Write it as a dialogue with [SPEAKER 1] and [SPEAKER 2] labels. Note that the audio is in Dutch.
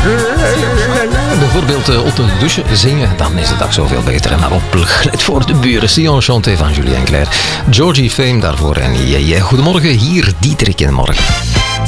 [SPEAKER 1] Bijvoorbeeld op de douche zingen, dan is het ook zoveel beter. En maar opgelet voor de buren. Si Enchanté van Julien Clerc. Georgie Fame daarvoor en goedemorgen, hier Dieterik in de morgen.